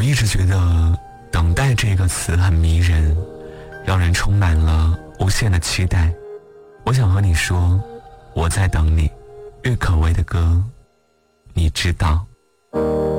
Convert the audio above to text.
我一直觉得等待这个词很迷人，让人充满了无限的期待。我想和你说，我在等你。郁可唯的歌，你知道。